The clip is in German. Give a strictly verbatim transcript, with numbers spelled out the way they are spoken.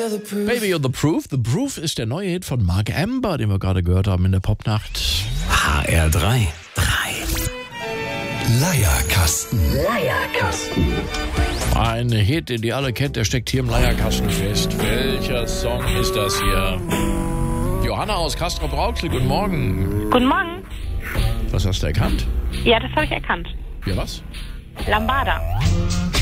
Baby, you're the proof. The Proof ist der neue Hit von Mark Amber, den wir gerade gehört haben in der Popnacht. H R drei. drei. Leierkasten. Leierkasten. Ein Hit, den ihr alle kennt, der steckt hier im Leierkasten fest. Welcher Song ist das hier? Johanna aus Castrop-Rauxel, guten Morgen. Guten Morgen. Was hast du erkannt? Ja, das habe ich erkannt. Ja, was? Lambada.